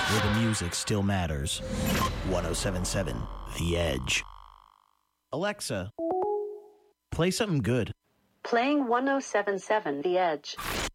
where the music still matters. 107.7 The Edge. Alexa, play something good. Playing 107.7 The Edge.